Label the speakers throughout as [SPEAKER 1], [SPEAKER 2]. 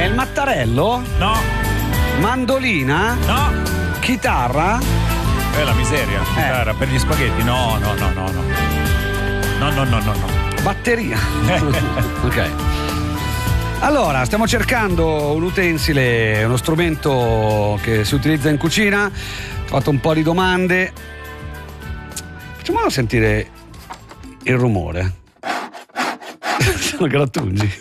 [SPEAKER 1] È il mattarello?
[SPEAKER 2] No.
[SPEAKER 1] Mandolina?
[SPEAKER 2] No.
[SPEAKER 1] Chitarra?
[SPEAKER 2] È la miseria. Chitarra per gli spaghetti? No. No.
[SPEAKER 1] Batteria? Ok. Allora, stiamo cercando un utensile, uno strumento che si utilizza in cucina. Ho fatto un po' di domande. Facciamolo sentire il rumore. Sono grattugi.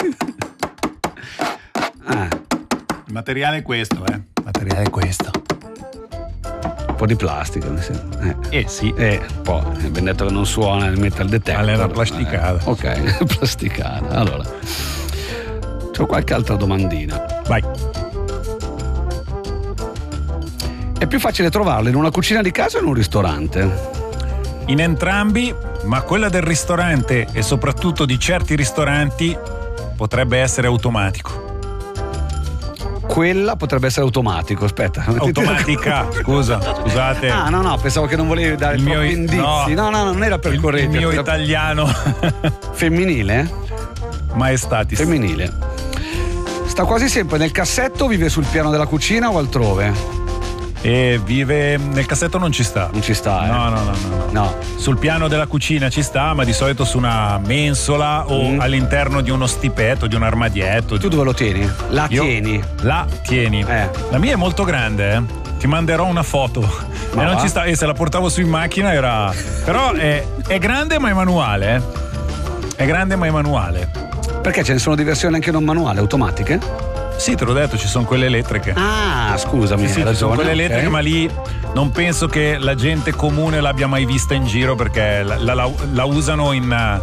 [SPEAKER 2] Il materiale è questo, Il materiale è questo.
[SPEAKER 1] Un po' di plastica, mi sembra.
[SPEAKER 2] Sì.
[SPEAKER 1] Un po'. Ben detto che non suona il metal detector.
[SPEAKER 2] Era plasticata.
[SPEAKER 1] Ok, plasticata. Allora, c'ho qualche altra domandina.
[SPEAKER 2] Vai.
[SPEAKER 1] È più facile trovarlo in una cucina di casa o in un ristorante?
[SPEAKER 2] In entrambi, ma quella del ristorante e soprattutto di certi ristoranti potrebbe essere automatico.
[SPEAKER 1] Quella potrebbe essere automatico, aspetta.
[SPEAKER 2] Automatica, scusate.
[SPEAKER 1] Ah, no, pensavo che non volevi dare troppi indizi. No, non era per corrente.
[SPEAKER 2] Il mio italiano.
[SPEAKER 1] Femminile?
[SPEAKER 2] Maestatis.
[SPEAKER 1] Femminile. Sta quasi sempre nel cassetto o vive sul piano della cucina o altrove?
[SPEAKER 2] E vive nel cassetto, non ci sta.
[SPEAKER 1] Non ci sta,
[SPEAKER 2] No. Sul piano della cucina ci sta, ma di solito su una mensola o all'interno di uno stipetto, di un armadietto.
[SPEAKER 1] Tu dove lo tieni? La tieni.
[SPEAKER 2] La mia è molto grande, Ti manderò una foto.
[SPEAKER 1] Ma
[SPEAKER 2] non ci sta. E se la portavo su in macchina era. Però è grande ma è manuale, È grande ma è manuale.
[SPEAKER 1] Perché ce ne sono di versioni anche non manuali, automatiche?
[SPEAKER 2] Sì, te l'ho detto, ci sono quelle elettriche.
[SPEAKER 1] Ah, scusami,
[SPEAKER 2] sì, ci sono quelle elettriche, ma lì non penso che la gente comune l'abbia mai vista in giro, perché la usano in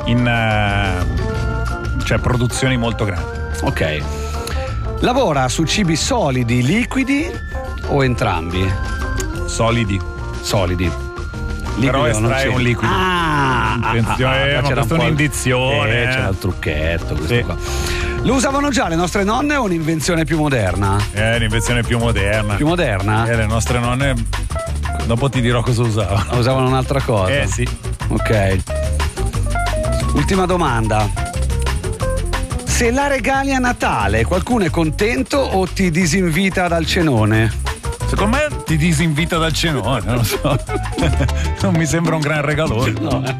[SPEAKER 2] cioè produzioni molto grandi.
[SPEAKER 1] Ok. Lavora su cibi solidi, liquidi o entrambi?
[SPEAKER 2] Solidi.
[SPEAKER 1] Liquido,
[SPEAKER 2] però estrae un liquido.
[SPEAKER 1] Attenzione,
[SPEAKER 2] ma questa è un'indizione.
[SPEAKER 1] C'era il trucchetto, questo qua. Lo usavano già le nostre nonne o un'invenzione più moderna?
[SPEAKER 2] Un'invenzione più moderna.
[SPEAKER 1] Più moderna?
[SPEAKER 2] Le nostre nonne, dopo ti dirò cosa usavano.
[SPEAKER 1] Usavano un'altra cosa?
[SPEAKER 2] Sì.
[SPEAKER 1] Ok. Ultima domanda. Se la regali a Natale, qualcuno è contento o ti disinvita dal cenone?
[SPEAKER 2] Secondo me ti disinvita dal cenone, non lo so. Non mi sembra un gran regalone.
[SPEAKER 1] No,